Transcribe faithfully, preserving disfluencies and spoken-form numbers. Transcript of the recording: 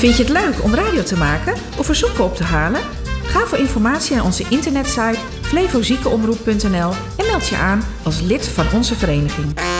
Vind je het leuk om radio te maken of verzoeken op te halen? Ga voor informatie naar onze internetsite flevo ziekenomroep punt n l en meld je aan als lid van onze vereniging.